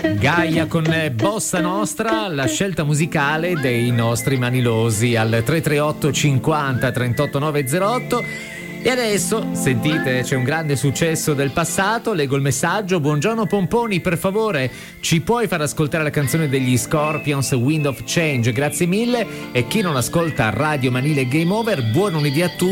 Gaia con Bossa Nostra, la scelta musicale dei nostri manilosi al 338 50 38 908. E adesso, sentite, c'è un grande successo del passato, leggo il messaggio. Buongiorno Pomponi, per favore ci puoi far ascoltare la canzone degli Scorpions, Wind of Change? Grazie mille. E chi non ascolta Radio Manile Game Over, buon lunedì a tutti.